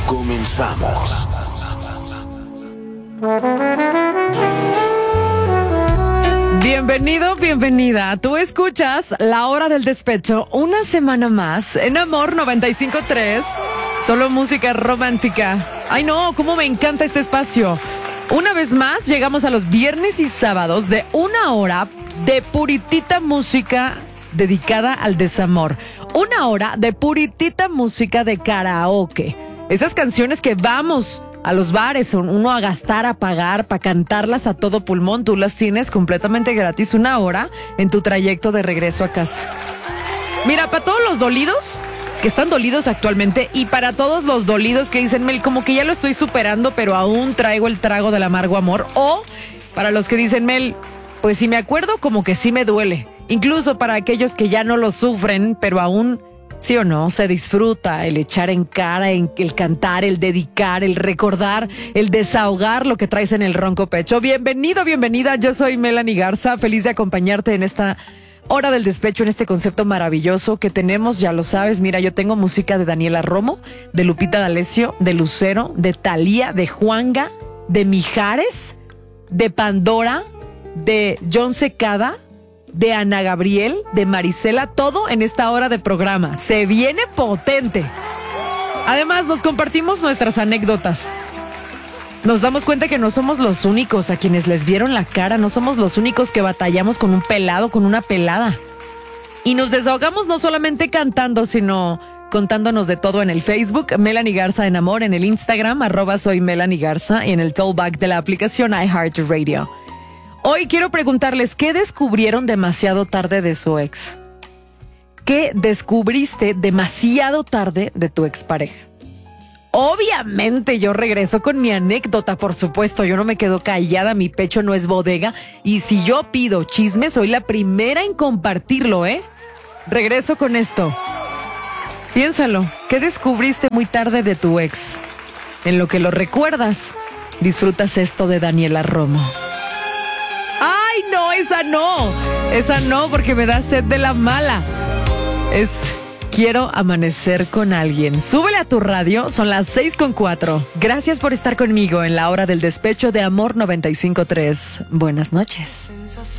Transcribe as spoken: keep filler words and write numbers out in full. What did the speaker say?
Comenzamos. Bienvenido, bienvenida. Tú escuchas La Hora del Despecho una semana más en Amor noventa y cinco punto tres. Solo música romántica. Ay no, cómo me encanta este espacio. Una vez más llegamos a los viernes y sábados de una hora de puritita música dedicada al desamor. Una hora de puritita música de karaoke. Esas canciones que vamos a los bares, uno a gastar, a pagar, para cantarlas a todo pulmón. Tú las tienes completamente gratis una hora en tu trayecto de regreso a casa. Mira, para todos los dolidos que están dolidos actualmente y para todos los dolidos que dicen, Mel, como que ya lo estoy superando, pero aún traigo el trago del amargo amor. O para los que dicen, Mel, pues si me acuerdo, como que sí me duele. Incluso para aquellos que ya no lo sufren, pero aún, sí o no, se disfruta el echar en cara, el cantar, el dedicar, el recordar, el desahogar lo que traes en el ronco pecho. Bienvenido, bienvenida. Yo soy Melanie Garza, feliz de acompañarte en esta hora del despecho, en este concepto maravilloso que tenemos, ya lo sabes. Mira, yo tengo música de Daniela Romo, de Lupita D'Alessio, de Lucero, de Thalía, de Juanga, de Mijares, de Pandora, de John Secada, de Ana Gabriel, de Marisela, todo en esta hora de programa. Se viene potente. Además, nos compartimos nuestras anécdotas. Nos damos cuenta que no somos los únicos a quienes les vieron la cara, no somos los únicos que batallamos con un pelado, con una pelada. Y nos desahogamos no solamente cantando, sino contándonos de todo en el Facebook, Melanie Garza en Amor, en el Instagram, arroba soy Melanie Garza, y en el tollback de la aplicación iHeartRadio. Hoy quiero preguntarles, ¿qué descubrieron demasiado tarde de su ex? ¿Qué descubriste demasiado tarde de tu expareja? Obviamente yo regreso con mi anécdota, por supuesto, yo no me quedo callada, mi pecho no es bodega, y si yo pido chisme, soy la primera en compartirlo, ¿eh? Regreso con esto. Piénsalo, ¿qué descubriste muy tarde de tu ex? En lo que lo recuerdas, disfrutas esto de Daniela Romo. ¡Ay, no, esa no! Esa no, porque me da sed de la mala. Es Quiero amanecer con alguien. Súbele a tu radio, son las seis con cuatro. Gracias por estar conmigo en la hora del despecho de Amor noventa y cinco punto tres. Buenas noches.